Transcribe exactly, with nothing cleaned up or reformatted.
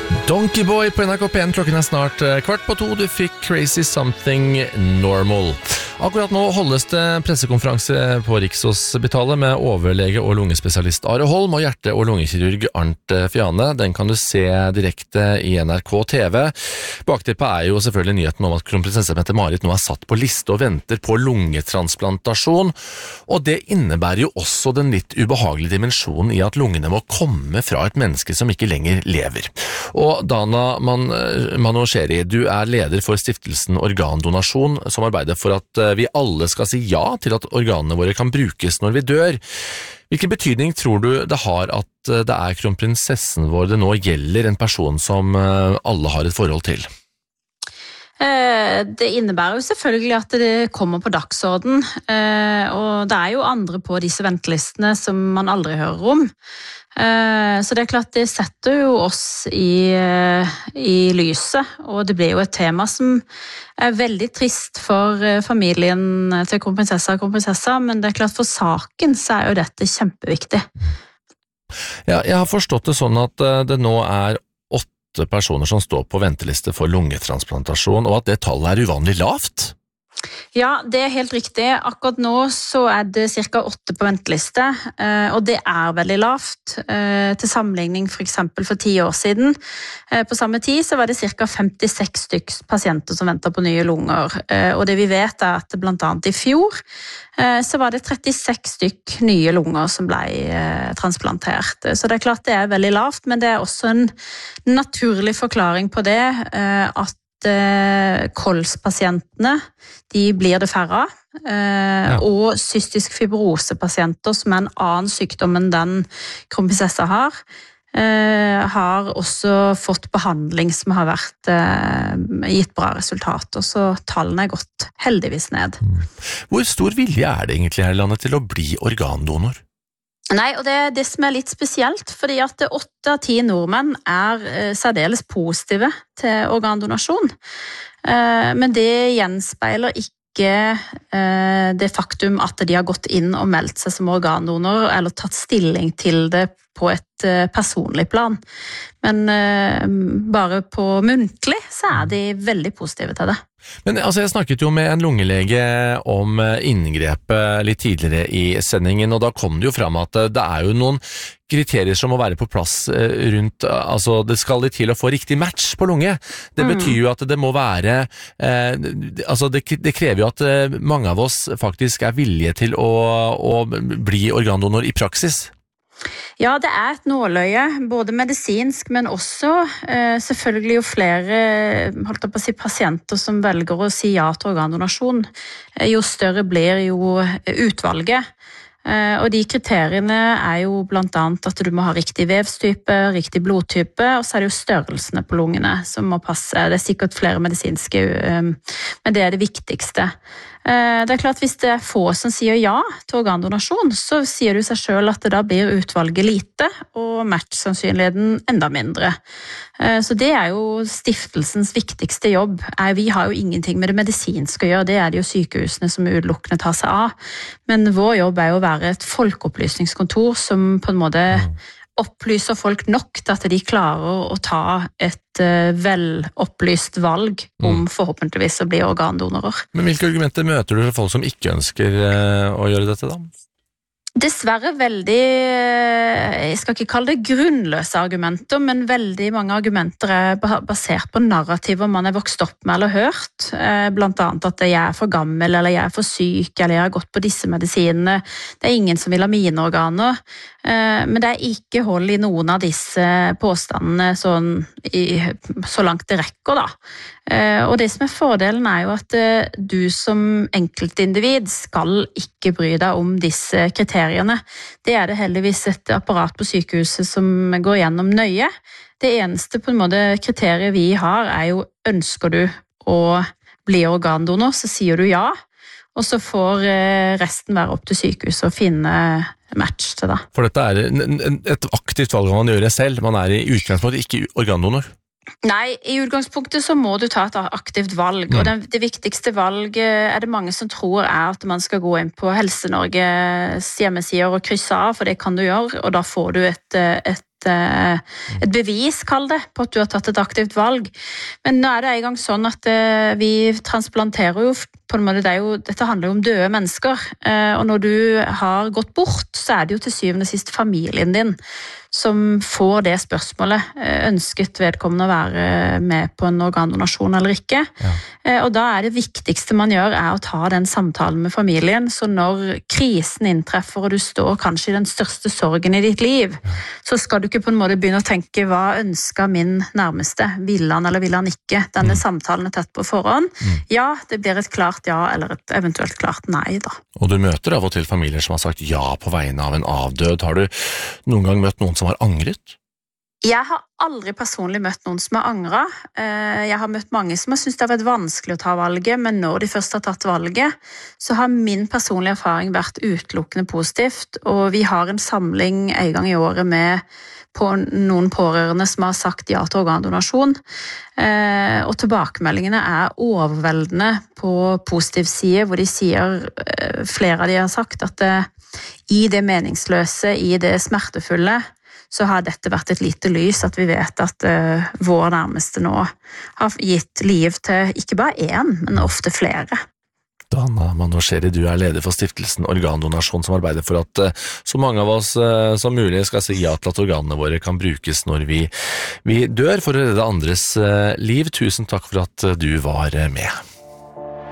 Donkeyboy på N R K P en, klokken er snart kvart på to, du fikk Crazy Something Normal. Akkurat nå holdes det pressekonferanse på Rikshospitalet med overlege og lungespesialist Are Holm og hjerte- og lungekirurg Arnt Fiane. Den kan du se direkte i N R K T V. Bakteppet er jo selvfølgelig nyheten om at kronprinsesse Mette-Marit nå er satt på liste og venter på lungetransplantasjon, og det innebærer jo også den litt ubehagelige dimensjonen i at lungene må komme fra et menneske som ikke lenger lever. Og Dana Man Manocheri, du er leder for stiftelsen Organdonasjon, som arbeider for at vi alle skal si ja til at organene våre kan brukes når vi dør. Hvilken betydning tror du det har at det er kronprinsessen vår det nå gjelder, en person som alle har et forhold til? Det innebærer jo selvfølgelig at det kommer på dagsorden, og det er jo andre på disse ventelistene som man aldri hører om. Så det er klart det setter jo oss i, i lyset, og det blir jo et tema som er veldig trist for familien til kronprinsessa og kronprinsessa, men det er klart for saken så er jo dette kjempeviktig. Ja, jeg har forstått det sånn at det nå er åtte personer som står på venteliste for lungetransplantasjon, og at det tallet er uvanlig lavt? Ja, det er helt riktig. Akkurat nå så er det cirka åtte på venteliste, og det er veldig lavt. Til sammenligning for eksempel for ti år siden. På samme tid så var det cirka femtiseks stykker pasienter som venter på nye lunger, og det vi vet er at blant annet i fjor så var det trettiseks stykk nye lunger som ble transplantert. Så det er klart det er veldig lavt, men det er også en naturlig forklaring på det, at kolspasientene, de blir det færre av, ja. Og cystisk fibrosepasienter, som er en annen sykdom enn den kronprinsessa har, har også fått behandling som har vært gitt bra resultater, så tallene er gått heldigvis ned. Hvor stor vilje er det egentlig her i landet til å bli organdonor? Nei, og det er det som er litt spesielt, fordi at åtte av ti nordmenn er eh, særdeles positive til organdonasjon. Eh, men det gjenspeiler ikke eh, det faktum at de har gått inn og meldt seg som organdonor, eller tatt stilling til det på et eh, personlig plan. Men eh, bare på muntlig så er de veldig positive til det. Men altså, jeg snakket jo med en lungelege om inngrepet litt tidligere i sendingen, og da kom det jo frem at det er jo noen kriterier som må være på plass rundt, altså det skal litt til å få riktig match på lunge. Det mm. betyr jo at det må være, eh, altså det, det krever jo at mange av oss faktisk er villige til å, å bli organdonor i praksis. Ja, det er et nåløye, både medisinsk, men også eh, selvfølgelig jo flere holdt jeg på å si, pasienter som velger å si ja til organdonasjon. Eh, jo større blir jo utvalget. Eh, og de kriteriene er jo blant annet at du må ha riktig vevstype, riktig blodtype, og så er det jo størrelsene på lungene som må passe. Det er sikkert flere medisinske, eh, men det er det viktigste. Det er klart, hvis det er få som sier ja til organdonasjon, så sier du seg selv at det da blir utvalget lite, og matchsannsynligheten enda mindre. Så det er jo stiftelsens viktigste jobb. Vi har jo ingenting med det medisinske å gjøre, det er det jo sykehusene som utelukkende tar seg av. Men vår jobb er jo å være et folkeopplysningskontor som på en måte opplyser folk nok til at de klarer å ta et uh, velopplyst valg om mm. forhåpentligvis å bli organdonorer. Men hvilke argumenter møter du for folk som ikke ønsker uh, å gjøre dette da? Dessverre veldig, jeg skal ikke kalle det grunnløse argumenter, men veldig mange argumenter er basert på narrativer man er vokst opp med eller hørt. Blant annet at jeg er for gammel, eller jeg er for syk, eller jeg har gått på disse medisinene. Det er ingen som vil ha mine organer. Men det er ikke hold i noen av disse påstandene sånn i, så langt det rekker da. Og det som er fordelen er jo at du som enkeltindivid skal ikke bry deg om disse kriteriene. Det er det heldigvis et apparat på sykehuset som går gjennom nøye. Det eneste på en måte kriteriet vi har er jo, ønsker du å bli organdonor, så sier du ja. Og så får resten være opp til sykehuset å finne match til det. For dette er et aktivt valg man gjør selv, man er i utgangspunktet ikke organdonor. Nei, i utgangspunktet så må du ta et aktivt valg, og det, det viktigste valget er det mange som tror er at man skal gå inn på Helse-Norges hjemmesider og krysse av, for det kan du gjøre, og da får du et, et et bevis, kall det, på at du har tatt et aktivt valg. Men nå er det en gang sånn at vi transplanterer jo på en måte, det er jo, dette handler jo om døde mennesker, og når du har gått bort, så er det jo til syvende og sist familien din som får det spørsmålet, ønsket vedkommende å være med på en organdonasjon eller ikke. Ja. Og da er det viktigste man gjør er å ta den samtalen med familien, så når krisen inntreffer og du står kanskje i den største sorgen i ditt liv, ja. Så skal du ikke på en måte begynne å tenke hva ønsker min nærmeste, vil han eller vil han ikke, denne mm. samtalen er tett på forhånd. Mm. Ja, det blir et klart ja eller et eventuelt klart nei da. Og du møter av og til familier som har sagt ja på vegne av en avdød. Har du noen gang møtt noen som har angret? Jeg har aldri personlig møtt noen som har angret. Jeg har møtt mange som har syntes det har vært vanskelig å ta valget, men når de først har tatt valget, så har min personlige erfaring vært utelukkende positivt, og vi har en samling en gang i året med på noen pårørende som har sagt ja til organdonasjon, og tilbakemeldingene er overveldende på positiv side, hvor de sier, flere av de har sagt, at det, i det meningsløse, i det smertefulle, så har dette vært et lite lys, at vi vet at uh, vår nærmeste nå har gitt liv til ikke bare én, men ofte flere. Dana Manocheri, du er leder for stiftelsen Organdonasjon, som arbeider for at uh, så mange av oss uh, som mulig skal si ja til at organene våre kan brukes når vi, vi dør for å redde andres uh, liv. Tusen takk for at uh, du var uh, med.